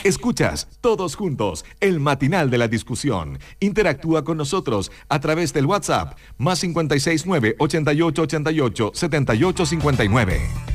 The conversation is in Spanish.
Escuchas Todos Juntos, el matinal de la discusión. Interactúa con nosotros a través del WhatsApp, +569 8888 7859.